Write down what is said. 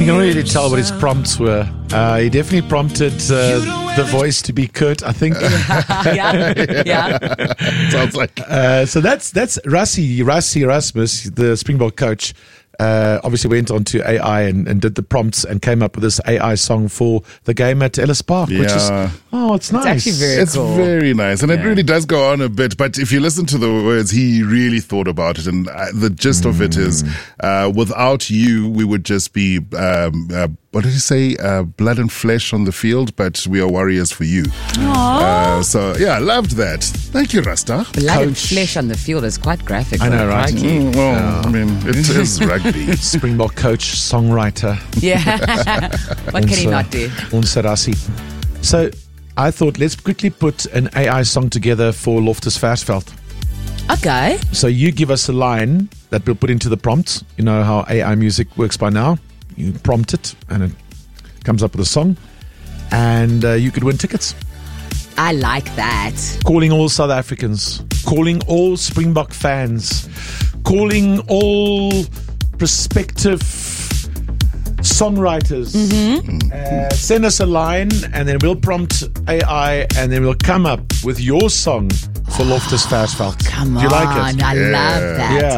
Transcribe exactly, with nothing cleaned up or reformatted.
can really tell what his prompts were. Uh, he definitely prompted uh, the voice to be Kurt, I think. yeah, yeah. Sounds like. Uh, so that's that's Rassie, Rassie Erasmus, the Springbok coach. Uh, obviously went on to A I and, and did the prompts and came up with this A I song for the game at Ellis Park, which is, Yeah. oh, it's nice. actually very It's cool. very nice, and it Yeah. really does go on a bit. But if you listen to the words, he really thought about it, and uh, the gist of it is, uh, without you, we would just be. Um, uh, what did he say? Uh, blood and flesh on the field, but we are warriors for you. Uh, so yeah, I loved that. Thank you, Rasta. Blood and Coach. flesh on the field is quite graphic. I know, though, right? crikey. Mm, well, I mean, it is rugby. Springbok coach, songwriter. Yeah. What can he Ons, uh, not do? Ons Rassie. So I thought, let's quickly put an A I song together for Loftus Versfeld. Okay. So you give us a line that we'll put into the prompt. You know how A I music works by now. You prompt it and it comes up with a song. And uh, you could win tickets. I like that. Calling all South Africans. Calling all Springbok fans. Calling all prospective songwriters. Mm-hmm. Uh, send us a line and then we'll prompt A I and then we'll come up with your song for Loftus Versfeld. Come Do on. you like it? I Yeah. love that. Yeah.